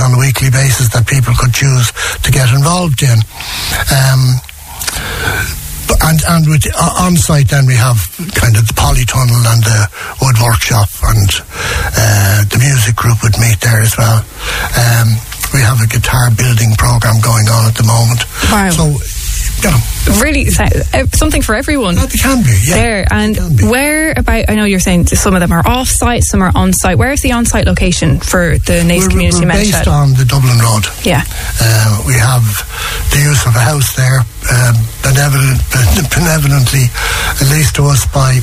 on a weekly basis that people could choose to get involved in. And with on site, then we have kind of the polytunnel and the wood workshop, and the music group would meet there as well. We have a guitar building program going on at the moment. Wow. So, really something for everyone. It can be, yeah. There. And where about, I know you're saying some of them are off-site, some are on-site. Where is the on-site location for the Naas Community Men's Shed? We're based on the Dublin Road. Yeah. We have the use of a house there, benevolently leased to us by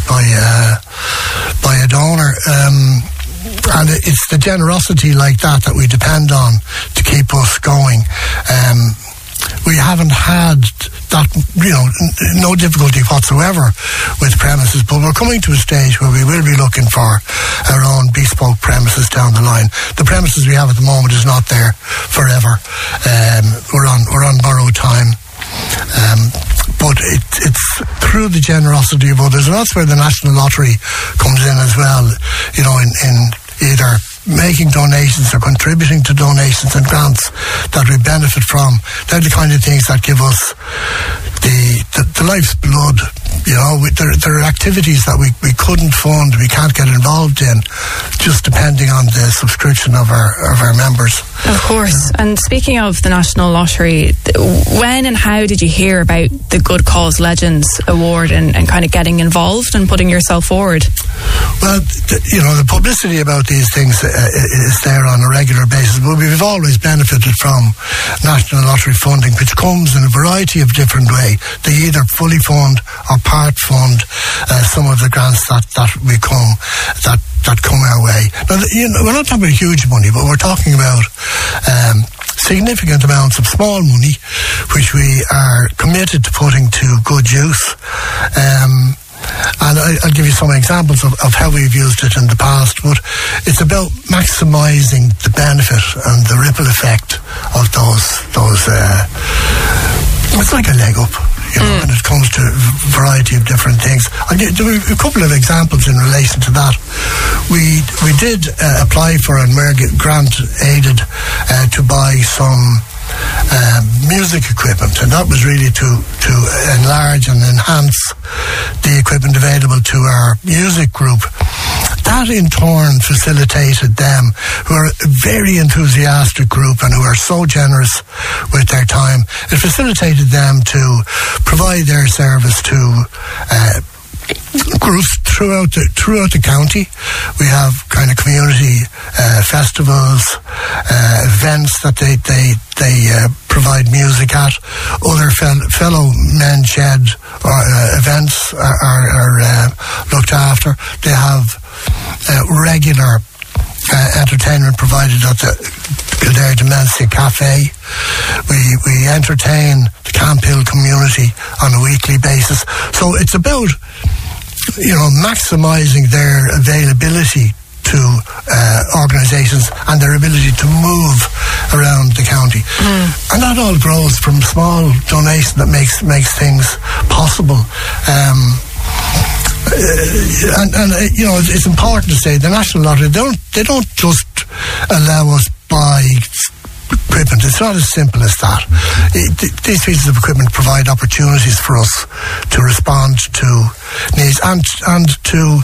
a donor. And it's the generosity like that we depend on to keep us going. We haven't had that, no difficulty whatsoever with premises, but we're coming to a stage where we will be looking for our own bespoke premises down the line. The premises we have at the moment is not there forever. We're on borrowed time. But it's through the generosity of others, and that's where the National Lottery comes in as well, in either making donations or contributing to donations and grants that we benefit from. They're the kind of things that give us the life's blood. There are activities that we couldn't fund, we can't get involved in, just depending on the subscription of our members. Of course. And speaking of the National Lottery, when and how did you hear about the Good Cause Legends Award and kind of getting involved and putting yourself forward? Well, the publicity about these things is there on a regular basis, but we've always benefited from National Lottery funding, which comes in a variety of different ways. They either fully fund or part fund some of the grants that come our way. Now, we're not talking about huge money, but we're talking about significant amounts of small money, which we are committed to putting to good use. And I'll give you some examples of how we've used it in the past, but it's about maximising the benefit and the ripple effect of those it's like a leg up, when it comes to a variety of different things. I'll give you a couple of examples in relation to that. We did apply for a grant aided to buy some music equipment, and that was really to enlarge and enhance the equipment available to our music group. That in turn facilitated them, who are a very enthusiastic group and who are so generous with their time, it facilitated them to provide their service to groups throughout the county. We have kind of community festivals, events that they provide music at. Other fellow men's shed events are looked after. They have regular entertainment provided at the Kildare Dementia Cafe. We entertain the Camp Hill community on a weekly basis. So it's about maximising their availability to organisations and their ability to move around the county. And that all grows from small donation that makes things possible. It's important to say the National Lottery, they don't just allow us buy equipment. It's not as simple as that. These pieces of equipment provide opportunities for us to respond to needs and to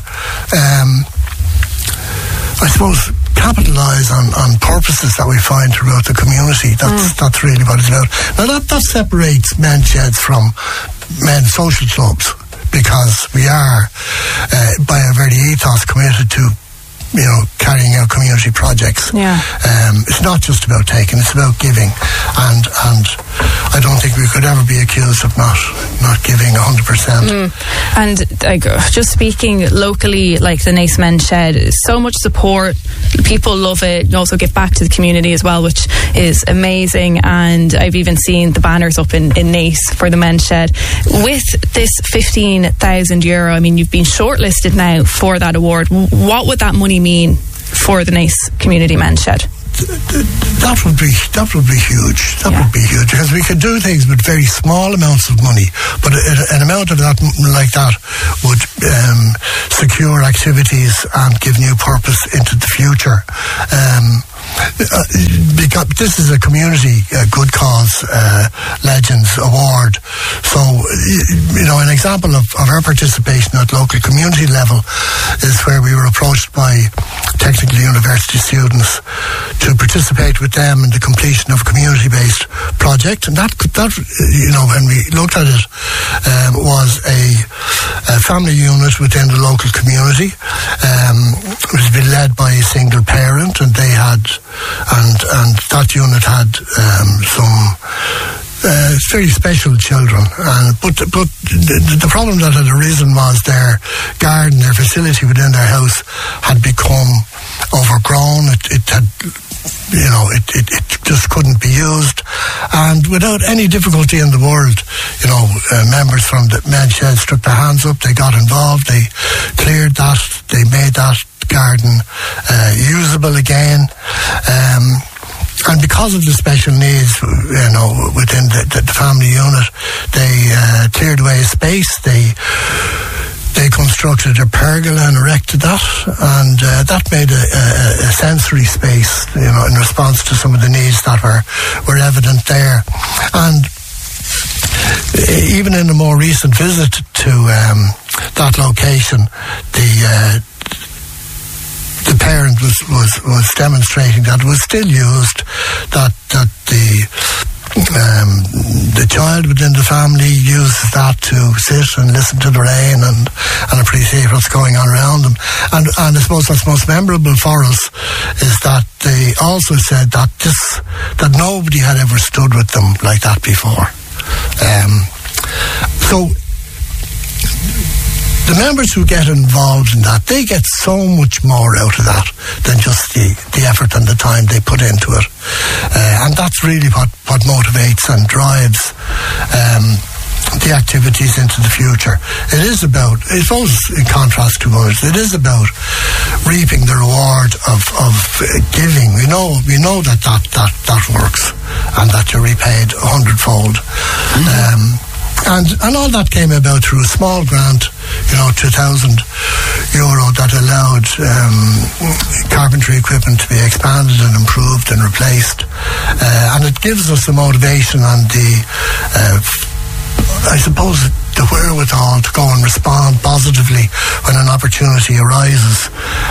I suppose capitalise on purposes that we find throughout the community. That's really what it's about. Now that separates men's sheds from men's social clubs, because we are by our very ethos committed to carrying out community projects. It's not just about taking, it's about giving, and I don't think we could ever be accused of not giving 100%. And just speaking locally, like the Naas Men's Shed, so much support, people love it. You also give back to the community as well, which is amazing. And I've even seen the banners up in Naas for the Men's Shed. With this €15,000, I mean, you've been shortlisted now for that award. What would that money mean for the Naas Community Men's Shed? That would be huge. That would be huge, because we could do things with very small amounts of money, but an amount of that like that would secure activities and give new purpose into the future. because this is a community good cause Legends Award. So, an example of our participation at local community level is where we were approached by technical university students to participate with them in the completion of a community-based project. And that when we looked at it, was a family unit within the local community. It was been led by a single parent, and they had, and that unit had some very special children, but the problem that had arisen was their garden, their facility within their house had become overgrown. It had, it just couldn't be used, and without any difficulty in the world, members from the Men's Shed stuck their hands up, they got involved, they cleared that, they made that garden usable again. And because of the special needs, within the family unit, they cleared away a space. They constructed a pergola and erected that, and that made a sensory space, in response to some of the needs that were evident there. And even in a more recent visit to that location, the parent was demonstrating that it was still used, that the child within the family uses that to sit and listen to the rain and appreciate what's going on around them. And I suppose what's most memorable for us is that they also said that nobody had ever stood with them like that before. So the members who get involved in that, they get so much more out of that than just the effort and the time they put into it. And that's really what motivates and drives the activities into the future. It is about, I suppose in contrast to others, it is about reaping the reward of giving. We know that works, and that you're repaid 100-fold. And all that came about through a small grant, €2,000 that allowed carpentry equipment to be expanded and improved and replaced. And it gives us the motivation and I suppose, the wherewithal to go and respond positively when an opportunity arises.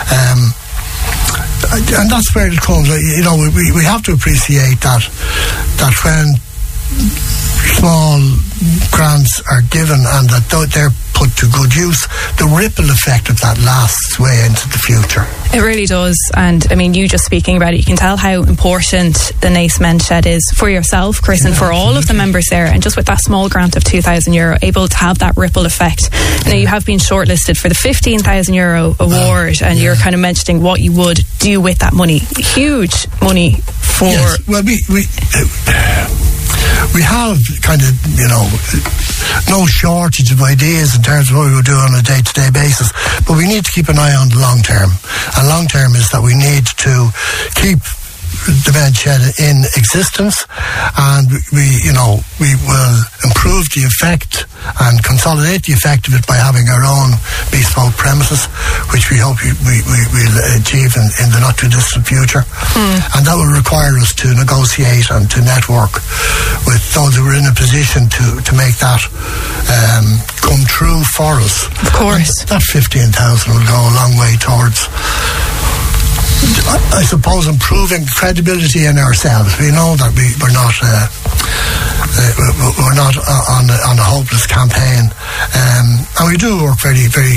And that's where it comes. We have to appreciate that when small grants are given and that they're put to good use, the ripple effect of that lasts way into the future. It really does. And I mean, you just speaking about it, you can tell how important the Naas Men's Shed is for yourself, Chris, and for all of the members there. And just with that small grant of €2,000, able to have that ripple effect. Now, you have been shortlisted for the €15,000 award, and you're kind of mentioning what you would do with that money. Huge money for... Yes. Well, we have kind of, no shortage of ideas in terms of what we would do on a day-to-day basis, but we need to keep an eye on the long term. And long term is that we need to keep the Men's Shed in existence, and we will improve the effect and consolidate the effect of it by having our own bespoke premises, which we hope we'll achieve in the not too distant future. And that will require us to negotiate and to network with those who are in a position to make that come true for us. Of course. And that 15,000 will go a long way towards, I suppose, improving credibility in ourselves. We know that we're not on a hopeless campaign, and we do work very, very.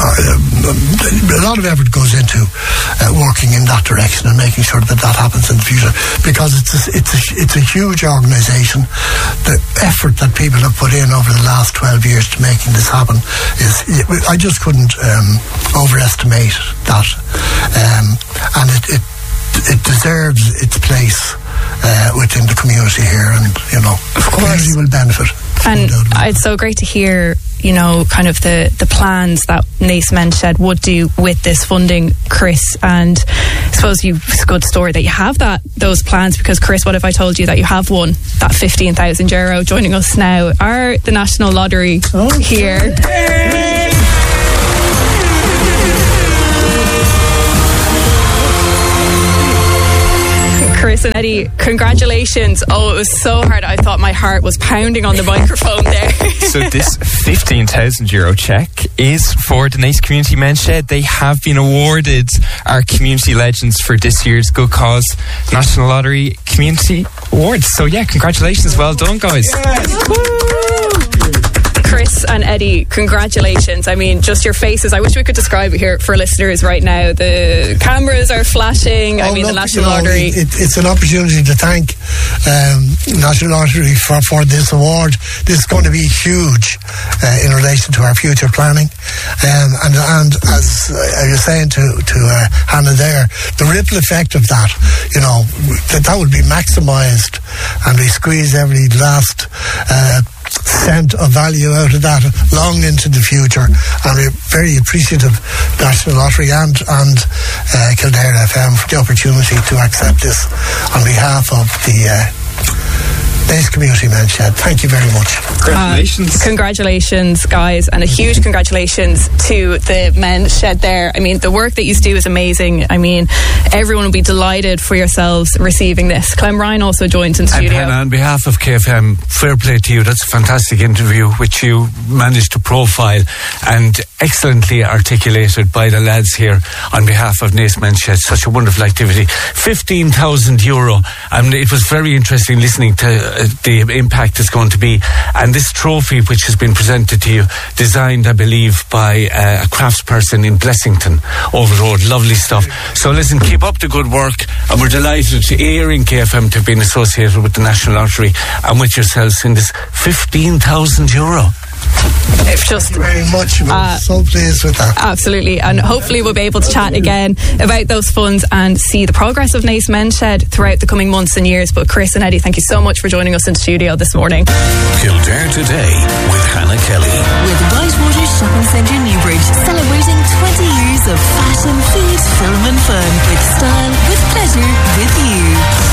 A lot of effort goes into working in that direction and making sure that happens in the future, because it's a huge organisation. The effort that people have put in over the last 12 years to making this happen I just couldn't overestimate that, and it deserves its place within the community here, and of course, the community will benefit. And it's so great to hear, kind of the plans that Naas Men's Shed would do with this funding, Chris. And I suppose it's a good story that you have those plans, because, Chris, what if I told you that you have won that €15,000? Joining us now are the National Lottery here. Chris and Eddie, congratulations. Oh, it was so hard. I thought my heart was pounding on the microphone there. So this €15,000 cheque is for the Naas Community Men's Shed. They have been awarded our Community Legends for this year's Good Cause National Lottery Community Awards. So yeah, congratulations. Well done, guys. Yes. Chris and Eddie, congratulations. I mean, just your faces. I wish we could describe it here for listeners right now. The cameras are flashing. The National Lottery. It's an opportunity to thank National Lottery for this award. This is going to be huge in relation to our future planning. And as I was saying to Hannah there, the ripple effect of that, that would be maximised, and we squeeze every last cent of value out of that long into the future. And we're very appreciative, National Lottery and Kildare FM, for the opportunity to accept this on behalf of the Naas Community Men's Shed. Thank you very much. Congratulations. Congratulations, guys, and a huge congratulations to the Men's Shed there. I mean, the work that you do is amazing. I mean, everyone will be delighted for yourselves receiving this. Clem Ryan also joins in studio. And Hannah, on behalf of KFM, fair play to you. That's a fantastic interview which you managed to profile and excellently articulated by the lads here on behalf of Naas Men's Shed. Such a wonderful activity. €15,000. It was very interesting listening to the impact it's going to be, and this trophy which has been presented to you, designed I believe by a craftsperson in Blessington over the road. Lovely stuff. So listen, keep up the good work, and we're delighted here in KFM to have been associated with the National Lottery and with yourselves in this €15,000. It's just, thank you very much. We're so pleased with that. Absolutely, and hopefully we'll be able to chat again about those funds and see the progress of Naas Men's Shed throughout the coming months and years. But Chris and Eddie, thank you so much for joining us in studio this morning. Kildare Today with Hannah Kelly. With Whitewater Shopping Centre Newbridge, celebrating 20 years of fashion, food, film and fun. With style, with pleasure, with you.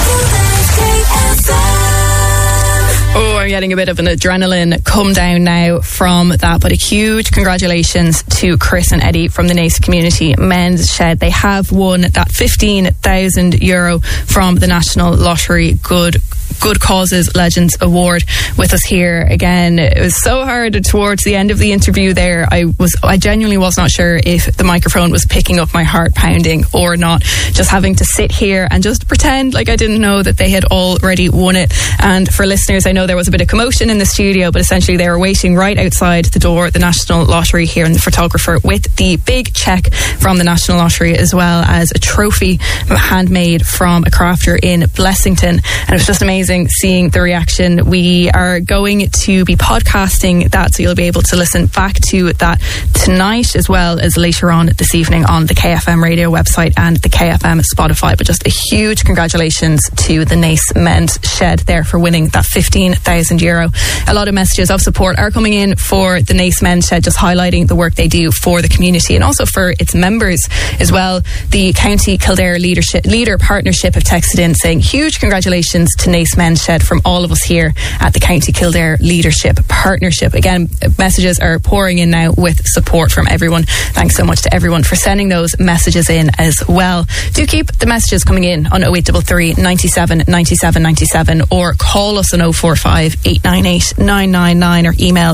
Oh, I'm getting a bit of an adrenaline come down now from that, but a huge congratulations to Chris and Eddie from the Naas Community Men's Shed. They have won that €15,000 from the National Lottery Good Causes Legends Award with us here again. It was so hard towards the end of the interview there. I genuinely was not sure if the microphone was picking up my heart pounding or not. Just having to sit here and just pretend like I didn't know that they had already won it. And for listeners, I know there was a bit of commotion in the studio, but essentially they were waiting right outside the door, the National Lottery here, and the photographer with the big cheque from the National Lottery, as well as a trophy handmade from a crafter in Blessington. And it was just amazing seeing the reaction. We are going to be podcasting that, so you'll be able to listen back to that tonight as well as later on this evening on the KFM radio website and the KFM Spotify. But just a huge congratulations to the Naas Men's Shed there for winning that €15,000. A lot of messages of support are coming in for the Naas Men's Shed, just highlighting the work they do for the community and also for its members as well. The County Kildare Leader Partnership have texted in saying huge congratulations to Naas Men's Shed from all of us here at the County Kildare Leadership Partnership. Again, messages are pouring in now with support from everyone. Thanks so much to everyone for sending those messages in as well. Do keep the messages coming in on 0833 97 97 97 or call us on 045 898 999 or email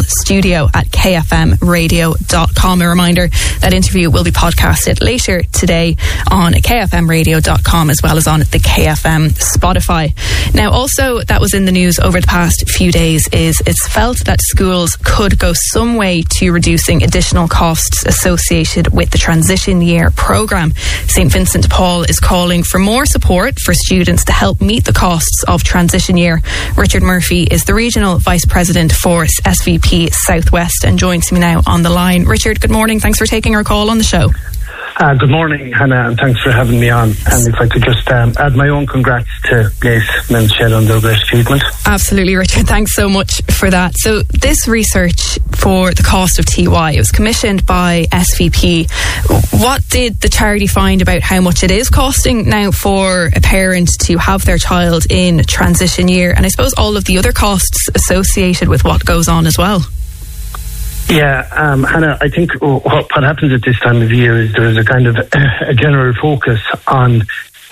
studio@kfmradio.com. A reminder, that interview will be podcasted later today on kfmradio.com as well as on the KFM Spotify. Now, also that was in the news over the past few days is it's felt that schools could go some way to reducing additional costs associated with the transition year programme. St Vincent de Paul is calling for more support for students to help meet the costs of transition year. Richard Murphy is the Regional Vice President for SVP Southwest and joins me now on the line. Richard, good morning. Thanks for taking our call on the show. Good morning, Hannah, and thanks for having me on. And if I could just add my own congrats to Naas Men's Shed on their great achievement. Absolutely, Richard. Thanks so much for that. So this research for the cost of TY, it was commissioned by SVP. What did the charity find about how much it is costing now for a parent to have their child in transition year? And I suppose all of the other costs associated with what goes on as well. Yeah, Hannah, I think what happens at this time of year is there is a kind of a general focus on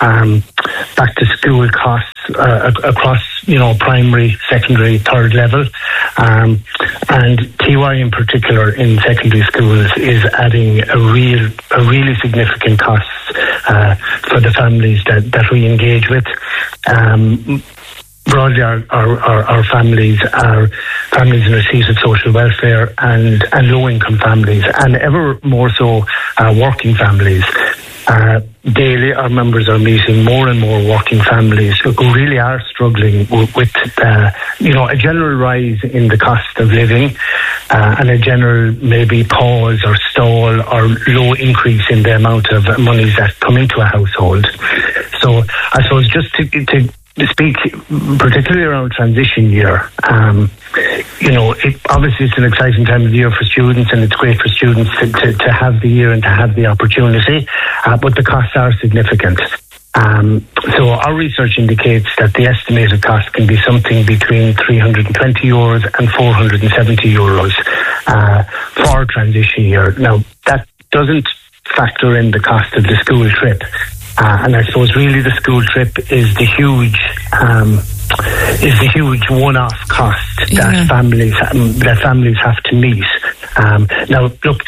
back to school costs across, primary, secondary, third level, and TY in particular in secondary schools is adding a really significant cost for the families that we engage with. Broadly, our families are families in receipt of social welfare and low-income families, and ever more so working families. Daily, our members are meeting more and more working families who really are struggling with a general rise in the cost of living and a general maybe pause or stall or low increase in the amount of monies that come into a household. So I suppose just to speak particularly around transition year, obviously it's an exciting time of the year for students, and it's great for students to have the year and to have the opportunity, but the costs are significant. So our research indicates that the estimated cost can be something between €320 and €470 for transition year. Now, that doesn't factor in the cost of the school trip. And I suppose really the school trip is the huge one-off cost that families have to meet. Now, look,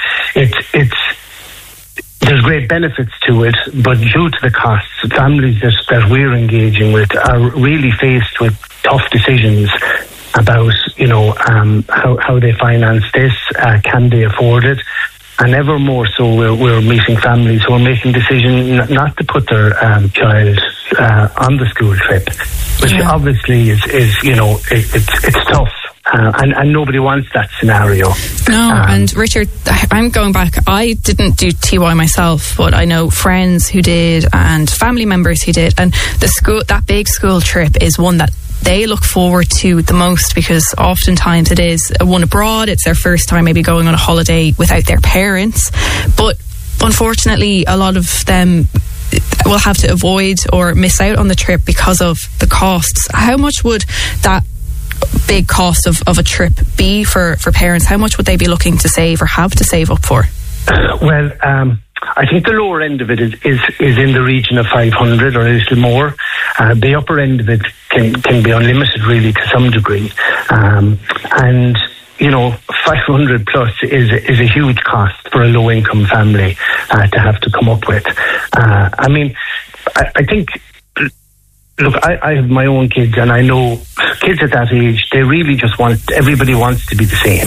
there's great benefits to it, but due to the costs, families that we're engaging with are really faced with tough decisions about how they finance this. Can they afford it? And ever more so, we're meeting families who are making decisions not to put their child on the school trip, which obviously is it's tough. And nobody wants that scenario. No, and Richard, I'm going back. I didn't do TY myself, but I know friends who did and family members who did. And that big school trip is one that they look forward to the most, because oftentimes it is one abroad. It's their first time maybe going on a holiday without their parents. But unfortunately, a lot of them will have to avoid or miss out on the trip because of the costs. How much would that big cost of a trip be for parents? How much would they be looking to save or have to save up for? Well, I think the lower end of it is in the region of 500 or a little more. The upper end of it can be unlimited really to some degree. And 500 plus is a huge cost for a low income family to have to come up with. I think, look, I have my own kids, and I know kids at that age, they really just everybody wants to be the same.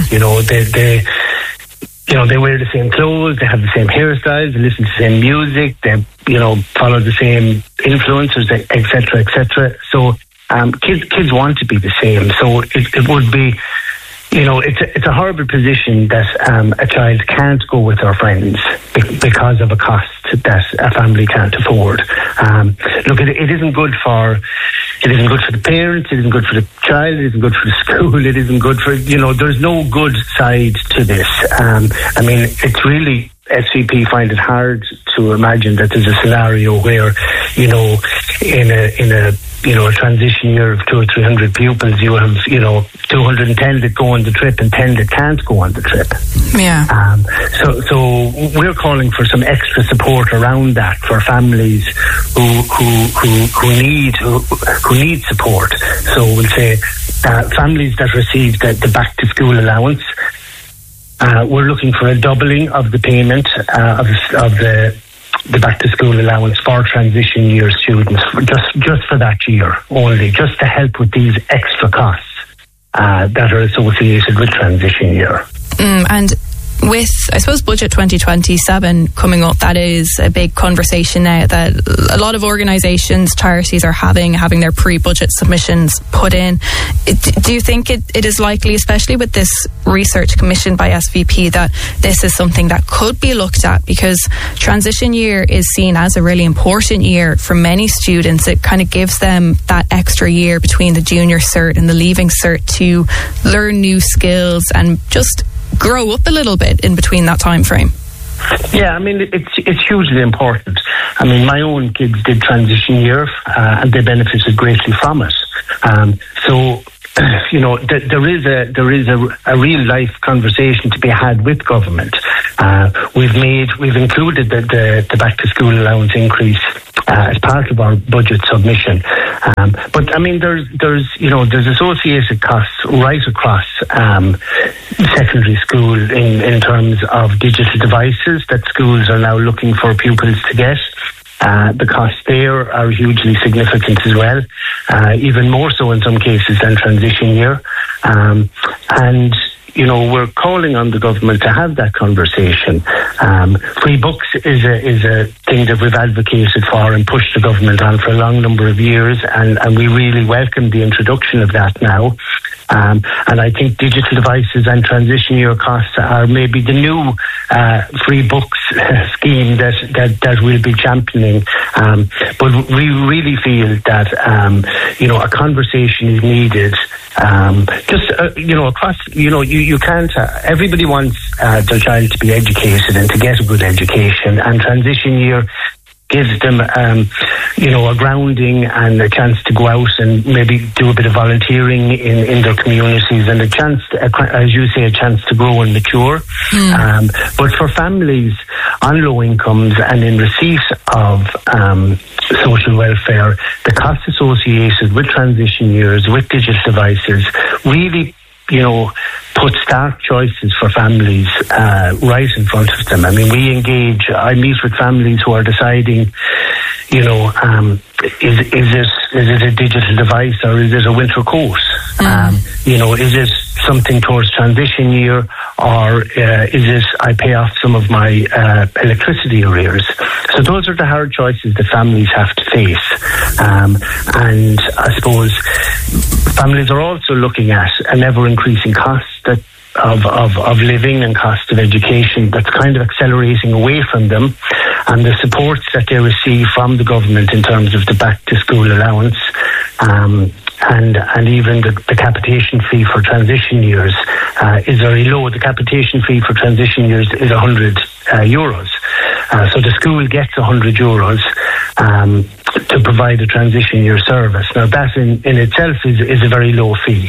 They wear the same clothes, they have the same hairstyles, they listen to the same music, they, follow the same influencers, etc., etc. So kids want to be the same. So it would be, it's a horrible position that a child can't go with their friends because of a cost that a family can't afford. Look, it isn't good for the parents, it isn't good for the child, it isn't good for the school, it isn't good for, there's no good side to this. It's really, SVP find it hard to imagine that there's a scenario where, in a transition year of 200 or 300 pupils, you have, 210 that go on the trip and 10 that can't go on the trip. Yeah. So we're calling for some extra support around that for families who need support. So we'll say families that receive the back to school allowance. We're looking for a doubling of the payment of the back to school allowance for transition year students, just for that year only, just to help with these extra costs that are associated with transition year. And with, I suppose, Budget 2027 coming up, that is a big conversation now that a lot of organisations, charities are having their pre-budget submissions put in. Do you think it is likely, especially with this research commissioned by SVP, that this is something that could be looked at? Because transition year is seen as a really important year for many students. It kind of gives them that extra year between the junior cert and the leaving cert to learn new skills and just grow up a little bit in between that time frame. Yeah, it's hugely important. My own kids did transition year and they benefited greatly from it. There is a real life conversation to be had with government. We've included the back to school allowance increase as part of our budget submission. But I mean, there's associated costs right across secondary school in terms of digital devices that schools are now looking for pupils to get. The costs there are hugely significant as well, even more so in some cases than transition year. And we're calling on the government to have that conversation. Free books is a thing that we've advocated for and pushed the government on for a long number of years, and we really welcome the introduction of that now. And I think digital devices and transition year costs are maybe the new free books scheme that we'll be championing. But we really feel that a conversation is needed. Across, you can't. Everybody wants their child to be educated and to get a good education, and transition year gives them, a grounding and a chance to go out and maybe do a bit of volunteering in their communities, and a chance, as you say, a chance to grow and mature. But for families on low incomes and in receipt of social welfare, the costs associated with transition years, with digital devices, really put stark choices for families right in front of them. I mean, I meet with families who are deciding, is it a digital device or is it a winter coat? Is it something towards transition year, or is it I pay off some of my electricity arrears? So those are the hard choices that families have to face. And I suppose families are also looking at an ever-increasing cost of living and cost of education that's kind of accelerating away from them, and the supports that they receive from the government in terms of the back-to-school allowance and even the capitation fee for transition years is very low. The capitation fee for transition years is €100. So the school gets €100 to provide a transition year service. Now that in itself is a very low fee.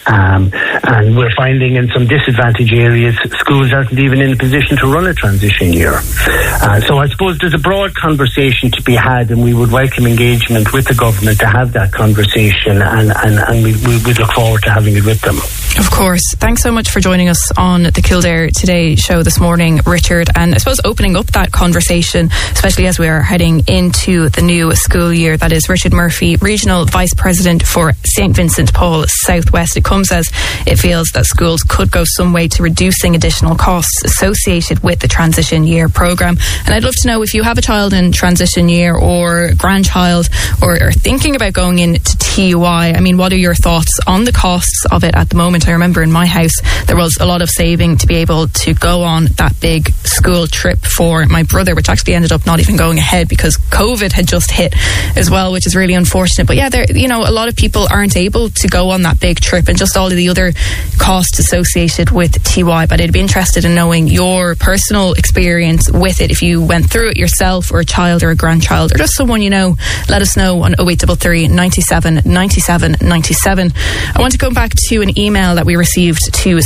And we're finding in some disadvantaged areas, schools aren't even in a position to run a transition year. So I suppose there's a broad conversation to be had, and we would welcome engagement with the government to have that conversation, and we look forward to having it with them. Of course. Thanks so much for joining us on the Kildare Today show this morning, Richard, and I suppose opening up that conversation, especially as we are heading into the new school year. That is Richard Murphy, Regional Vice President for St. Vincent Paul Southwest. It comes as it feels that schools could go some way to reducing additional costs associated with the transition year programme. And I'd love to know if you have a child in transition year or grandchild or thinking about going into TUI. I mean, what are your thoughts on the costs of it at the moment? I remember in my house there was a lot of saving to be able to go on that big school trip for my brother, which actually ended up not even going ahead because COVID had just hit as well, which is really unfortunate. But yeah, a lot of people aren't able to go on that big trip, and just all of the other costs associated with TUI. But I'd be interested in knowing your personal experience with it, if you went through it yourself, or a child or a grandchild, or just someone you know. Let us know on 0833 97 97 97. I want to go back to an email that we received to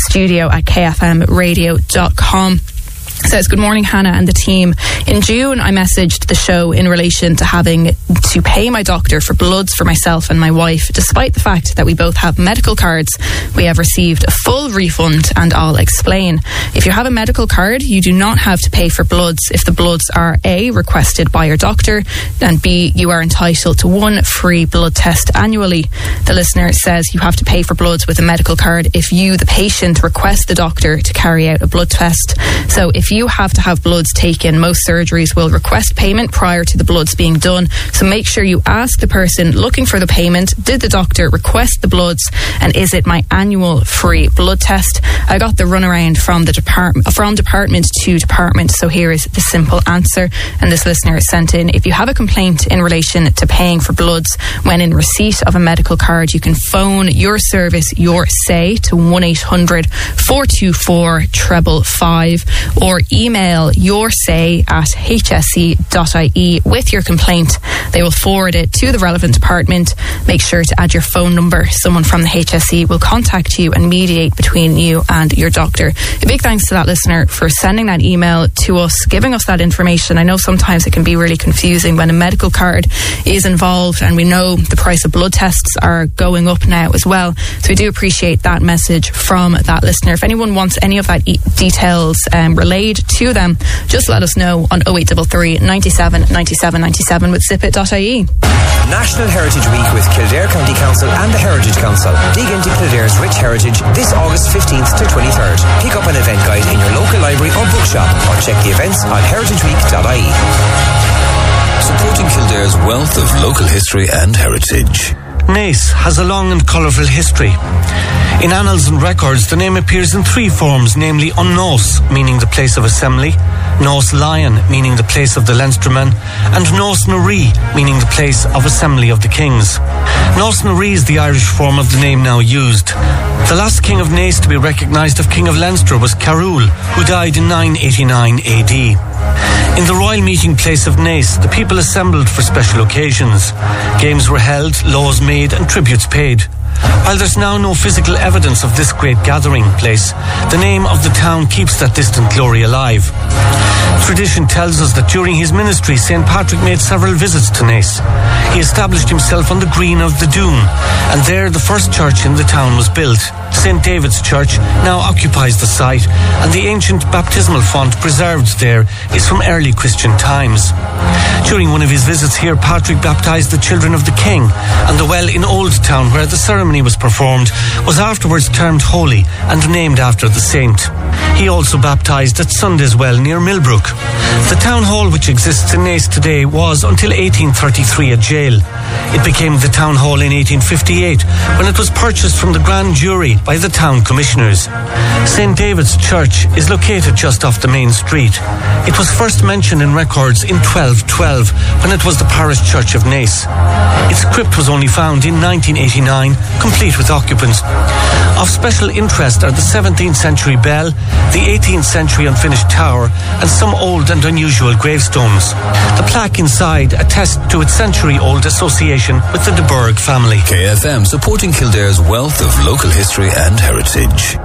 studio@kfmradio.com. It says, good morning, Hannah and the team. In June, I messaged the show in relation to having to pay my doctor for bloods for myself and my wife. Despite the fact that we both have medical cards, we have received a full refund, and I'll explain. If you have a medical card, you do not have to pay for bloods if the bloods are A, requested by your doctor, and B, you are entitled to one free blood test annually. The listener says you have to pay for bloods with a medical card if you, the patient, request the doctor to carry out a blood test. So if you have to have bloods taken, most surgeries will request payment prior to the bloods being done. So make sure you ask the person looking for the payment, did the doctor request the bloods, and is it my annual free blood test? I got the runaround from department to department, so here is the simple answer. And this listener sent in, if you have a complaint in relation to paying for bloods when in receipt of a medical card, you can phone your service, your say, to 1-800-424-555, or email yoursay@hse.ie with your complaint. They will forward it to the relevant department. Make sure to add your phone number. Someone from the HSE will contact you and mediate between you and your doctor. A big thanks to that listener for sending that email to us, giving us that information. I know sometimes it can be really confusing when a medical card is involved, and we know the price of blood tests are going up now as well. So we do appreciate that message from that listener. If anyone wants any of that details relayed to them, just let us know on 0833 97 97 97 with zipit.ie. National Heritage Week with Kildare County Council and the Heritage Council. Dig into Kildare's rich heritage this August 15th to 23rd. Pick up an event guide in your local library or bookshop, or check the events on heritageweek.ie. Supporting Kildare's wealth of local history and heritage. Naas has a long and colourful history. In annals and records, the name appears in three forms, namely Unnós, meaning the place of assembly, Nós Lion, meaning the place of the Leinstermen, and Nós na Rí, meaning the place of assembly of the kings. Nós na Rí is the Irish form of the name now used. The last king of Naas to be recognised as King of Leinster was Carúl, who died in 989 AD. In the royal meeting place of Naas, the people assembled for special occasions. Games were held, laws made and tributes paid. While there's now no physical evidence of this great gathering place, the name of the town keeps that distant glory alive. Tradition tells us that during his ministry, St. Patrick made several visits to Naas. He established himself on the green of the Doon, and there the first church in the town was built. St. David's Church now occupies the site, and the ancient baptismal font preserved there is from early Christian times. During one of his visits here, Patrick baptised the children of the king, and the well in Old Town where the ceremony was performed was afterwards termed holy and named after the saint. He also baptised at Sunday's Well near Millbrook. The town hall which exists in Naas today was until 1833 a jail. It became the town hall in 1858 when it was purchased from the grand jury by the town commissioners. St. David's Church is located just off the main street. It was first mentioned in records in 1212 when it was the parish church of Naas. Its crypt was only found in 1989, complete with occupants. Of special interest are the 17th century bell, the 18th century unfinished tower, and some old and unusual gravestones. The plaque inside attests to its century-old association with the de Burgh family. KFM, supporting Kildare's wealth of local history and heritage.